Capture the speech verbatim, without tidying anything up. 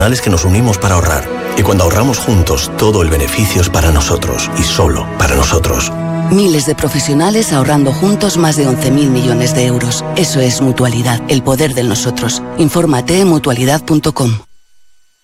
que nos unimos para ahorrar. Y cuando ahorramos juntos, todo el beneficio es para nosotros y solo para nosotros. Miles de profesionales ahorrando juntos más de once mil millones de euros. Eso es Mutualidad, el poder del nosotros. Infórmate en mutualidad punto com.